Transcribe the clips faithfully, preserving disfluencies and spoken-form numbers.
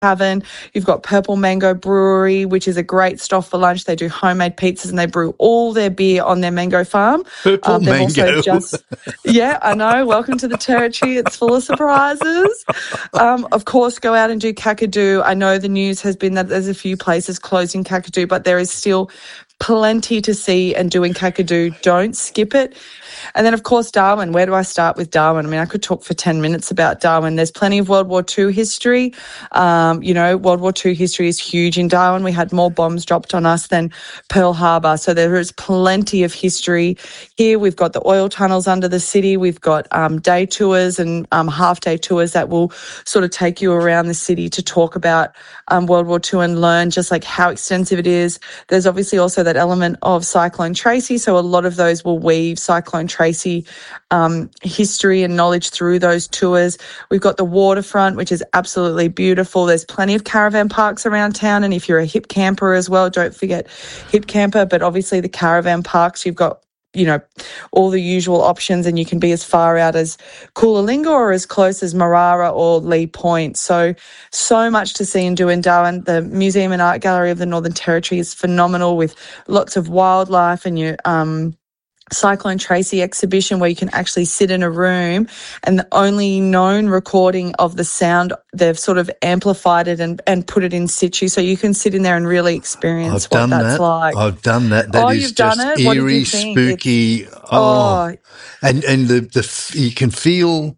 Tavern. You've got Purple Mango Brewery, which is a great stop for lunch. They do homemade pizzas and they brew all their beer on their mango farm. Purple um, they've Mango. also just, yeah, I know. Welcome to the territory. It's full of surprises. Um, of course, go out and do Kakadu. I know the news has been that there's a few places closing Kakadu, but there is still plenty to see and do in Kakadu. Don't skip it. And then, of course, Darwin. Where do I start with Darwin? I mean, I could talk for ten minutes about Darwin. There's plenty of World War Two history. Um, you know, World War Two history is huge in Darwin. We had more bombs dropped on us than Pearl Harbor. So there is plenty of history here. We've got the oil tunnels under the city. We've got um, day tours and um, half-day tours that will sort of take you around the city to talk about um, World War Two and learn just like how extensive it is. There's obviously also that element of Cyclone Tracy. So a lot of those will weave Cyclone Tracy um, history and knowledge through those tours. We've got the waterfront, which is absolutely beautiful. There's plenty of caravan parks around town. And if you're a hip camper as well, don't forget hip camper. But obviously the caravan parks, you've got, you know, all the usual options, and you can be as far out as Coolangatta or as close as Marara or Lee Point. So, so much to see and do in Darwin. The Museum and Art Gallery of the Northern Territory is phenomenal with lots of wildlife, and you, um, Cyclone Tracy exhibition where you can actually sit in a room, and the only known recording of the sound, they've sort of amplified it and, and put it in situ, so you can sit in there and really experience I've what done that's that. like. I've done that. That oh, is you've just done it? What did eerie, you think? spooky. It's, oh. oh, and and the the you can feel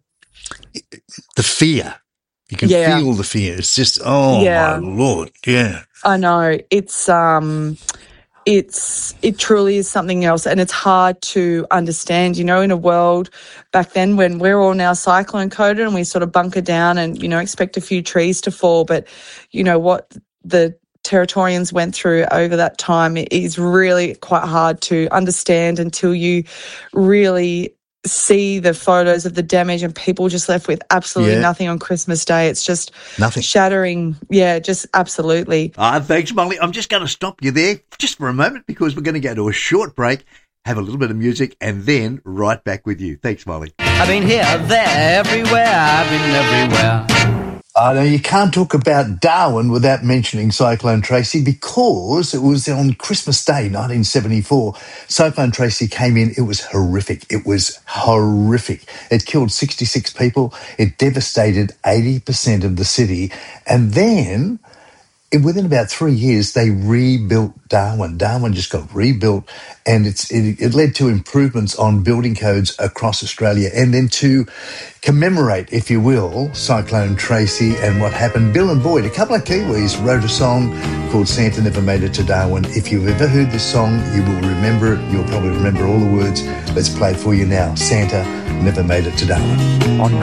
the fear. You can yeah. feel the fear. It's just oh Yeah. my Lord, yeah. I know. It's um it's it truly is something else, and it's hard to understand, you know, in a world back then when we're all now cyclone coded and we sort of bunker down and, you know, expect a few trees to fall, but you know what the Territorians went through over that time is really quite hard to understand until you really see the photos of the damage and people just left with absolutely Yeah. nothing on Christmas Day. It's just Nothing. shattering. Yeah, just absolutely. Ah, thanks, Molly. I'm just going to stop you there just for a moment because we're going to go to a short break, have a little bit of music, and then right back with you. Thanks, Molly. I've been here, there, everywhere. I've been everywhere. I know you can't talk about Darwin without mentioning Cyclone Tracy, because it was on Christmas Day, nineteen seventy-four. Cyclone Tracy came in. It was horrific. It was horrific. It killed sixty-six people. It devastated eighty percent of the city. And then, within about three years, they rebuilt Darwin. Darwin just got rebuilt, and it's it, it led to improvements on building codes across Australia. And then to commemorate, if you will, Cyclone Tracy and what happened, Bill and Boyd, a couple of Kiwis, wrote a song called Santa Never Made It to Darwin. If you've ever heard this song, you will remember it. You'll probably remember all the words. Let's play it for you now. Santa Never Made It to Darwin. On